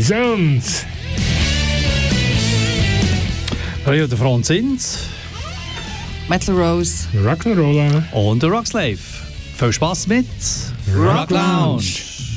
Sounds. Rio de France sind Metal Rose. Rock'n'Roller. und der Rockslave. Viel Spaß mit Rock Lounge.